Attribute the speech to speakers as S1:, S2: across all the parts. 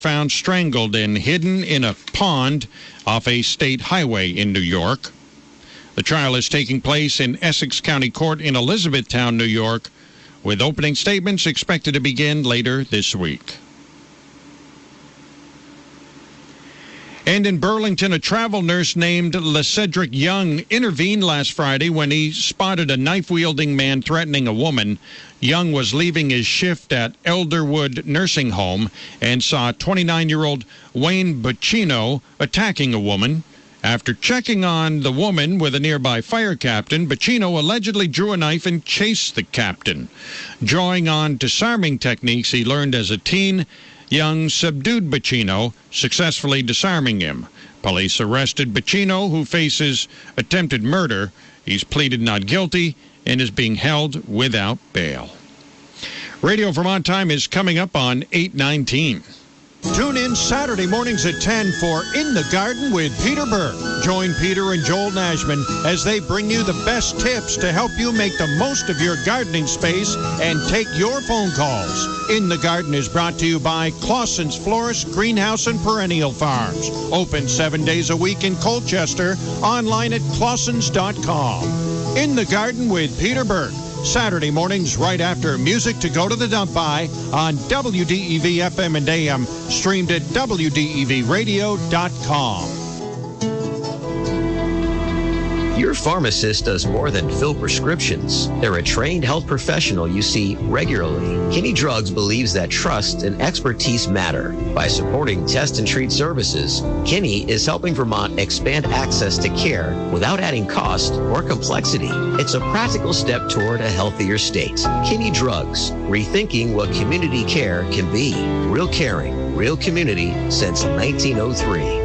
S1: found strangled and hidden in a pond off a state highway in New York. The trial is taking place in Essex County Court in Elizabethtown, New York, with opening statements expected to begin later this week. And in Burlington, a travel nurse named LeCedric Young intervened last Friday when he spotted a knife-wielding man threatening a woman. Young was leaving his shift at Elderwood Nursing Home and saw 29-year-old Wayne Bacino attacking a woman. After checking on the woman with a nearby fire captain, Bacino allegedly drew a knife and chased the captain. Drawing on disarming techniques he learned as a teen, Young subdued Bacino, successfully disarming him. Police arrested Bacino, who faces attempted murder. He's pleaded not guilty and is being held without bail. Radio Vermont time is coming up on 8:19.
S2: Tune in Saturday mornings at 10 for In the Garden with Peter Burke. Join Peter and Joel Nashman as they bring you the best tips to help you make the most of your gardening space and take your phone calls. In the Garden is brought to you by Clausen's Florist, Greenhouse, and Perennial Farms. Open 7 days a week in Colchester. Online at clausens.com. In the Garden with Peter Burke. Saturday mornings right after Music to Go to the Dump By on WDEV FM and AM, streamed at WDEVradio.com.
S3: Your pharmacist does more than fill prescriptions. They're a trained health professional you see regularly. Kinney Drugs believes that trust and expertise matter. By supporting test and treat services, Kinney is helping Vermont expand access to care without adding cost or complexity. It's a practical step toward a healthier state. Kinney Drugs, rethinking what community care can be. Real caring, real community since 1903.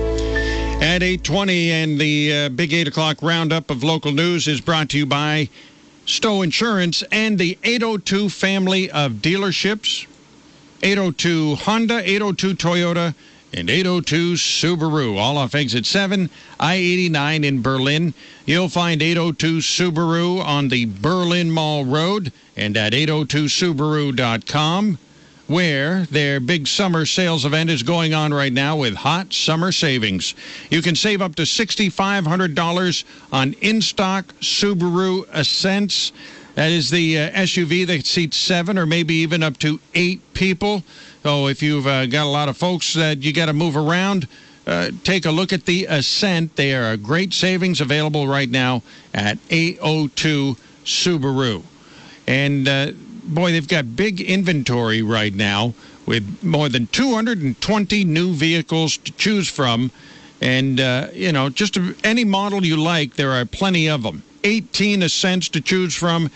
S1: At 8:20, and the Big 8 o'clock roundup of local news is brought to you by Stowe Insurance and the 802 family of dealerships. 802 Honda, 802 Toyota, and 802 Subaru, all off exit 7, I-89 in Berlin. You'll find 802 Subaru on the Berlin Mall Road and at 802subaru.com. where their big summer sales event is going on right now with hot summer savings. You can save up to $6,500 on in-stock Subaru Ascents. That is the SUV that seats 7 or maybe even up to 8 people. So if you've got a lot of folks that you got to move around, take a look at the Ascent. They are a great savings available right now at 802 Subaru. And boy, they've got big inventory right now with more than 220 new vehicles to choose from. And, just any model you like, there are plenty of them. 18 Ascents to choose from,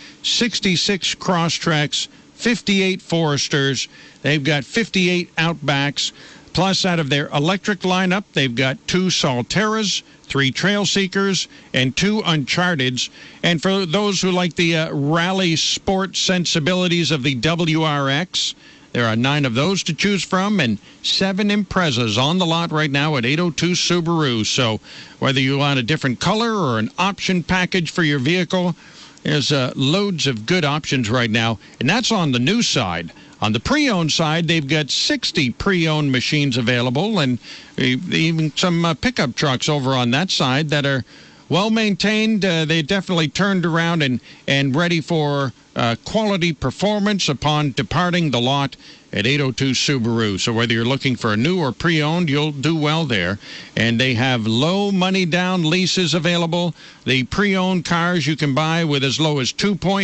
S1: 66 Crosstreks, 58 Foresters. They've got 58 Outbacks. Plus, out of their electric lineup, they've got 2 Solterras, 3 Trail Seekers, and 2 Uncharteds. And for those who like the rally sport sensibilities of the WRX, there are 9 of those to choose from and 7 Imprezas on the lot right now at 802 Subaru. So whether you want a different color or an option package for your vehicle, there's loads of good options right now. And that's on the new side. On the pre-owned side, they've got 60 pre-owned machines available and even some pickup trucks over on that side that are well-maintained. They definitely turned around and ready for quality performance upon departing the lot at 802 Subaru. So whether you're looking for a new or pre-owned, you'll do well there. And they have low money down leases available. The pre-owned cars you can buy with as low as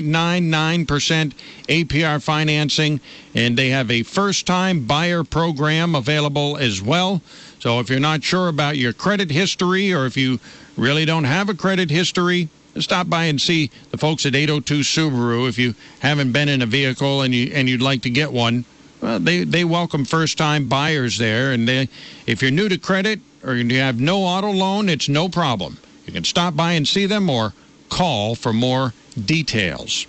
S1: 2.99% APR financing. And they have a first-time buyer program available as well. So if you're not sure about your credit history or if you really don't have a credit history, stop by and see the folks at 802 Subaru. If you haven't been in a vehicle and you'd like to get one, well, they welcome first-time buyers there. And if you're new to credit or you have no auto loan, it's no problem. You can stop by and see them or call for more details.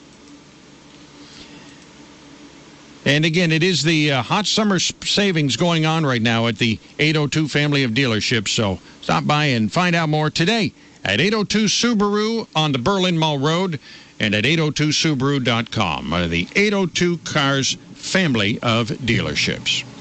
S1: And again, it is the hot summer savings going on right now at the 802 family of dealerships. So stop by and find out more today at 802 Subaru on the Berlin Mall Road and at 802subaru.com. The 802 Cars family of dealerships.